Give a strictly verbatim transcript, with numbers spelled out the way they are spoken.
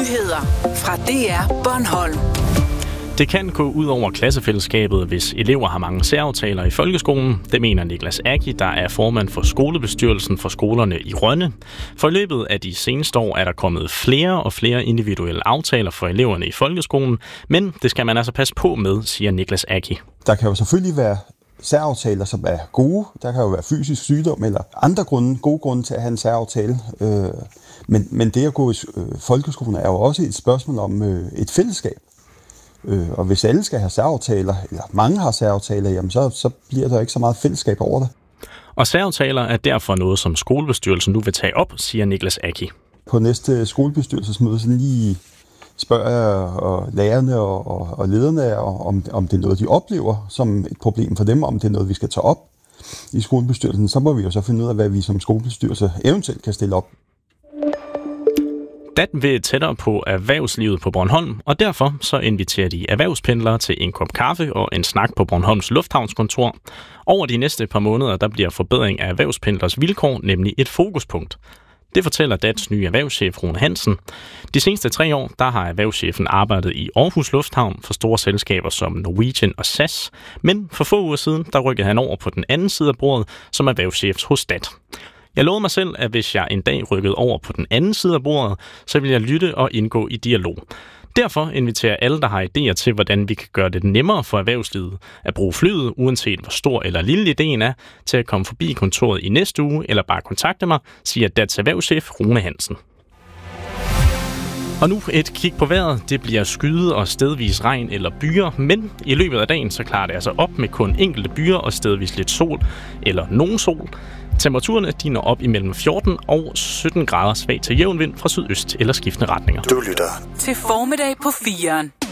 Nyheder fra D R Bornholm. Det kan gå ud over klassefællesskabet, hvis elever har mange særaftaler i folkeskolen. Det mener Niklas Aki, der er formand for skolebestyrelsen for skolerne i Rønne. For i løbet af de seneste år er der kommet flere og flere individuelle aftaler for eleverne i folkeskolen, men det skal man altså passe på med, siger Niklas Aki. Der kan jo selvfølgelig være særaftaler, som er gode. Der kan jo være fysisk sygdom eller andre grunde, gode grunde til at have en særaftale. Men, men det at gå i folkeskolen er jo også et spørgsmål om et fællesskab. Og hvis alle skal have særaftaler, eller mange har særaftaler, jamen så, så bliver der ikke så meget fællesskab over det. Og særaftaler er derfor noget, som skolebestyrelsen nu vil tage op, siger Niklas Aki. På næste skolebestyrelsesmøde så lige spørger jeg og lærerne og, og, og lederne, om, om det er noget, de oplever som et problem for dem, om det er noget, vi skal tage op i skolebestyrelsen. Så må vi jo så finde ud af, hvad vi som skolebestyrelse eventuelt kan stille op. D A T vil tættere på erhvervslivet på Bornholm, og derfor så inviterer de erhvervspendlere til en kop kaffe og en snak på Bornholms Lufthavnskontor. Over de næste par måneder, der bliver forbedring af erhvervspendlers vilkår nemlig et fokuspunkt. Det fortæller D A T's nye erhvervschef Rune Hansen. De seneste tre år, der har erhvervschefen arbejdet i Aarhus Lufthavn for store selskaber som Norwegian og S A S, men for få uger siden, der rykkede han over på den anden side af bordet som erhvervschef hos D A T. Jeg lovede mig selv, at hvis jeg en dag rykkede over på den anden side af bordet, så vil jeg lytte og indgå i dialog. Derfor inviterer alle, der har idéer til, hvordan vi kan gøre det nemmere for erhvervslivet at bruge flyet, uanset hvor stor eller lille ideen er, til at komme forbi kontoret i næste uge eller bare kontakte mig, siger D A T's erhvervschef Rune Hansen. Og nu et kig på vejret. Det bliver skyde og stedvis regn eller byer, men i løbet af dagen så klarer det altså op med kun enkelte byer og stedvis lidt sol eller nogen sol. Temperaturerne de når op imellem fjorten og sytten grader svag til jævn vind fra sydøst eller skiftende retninger. Du lytter til Formiddag på firen.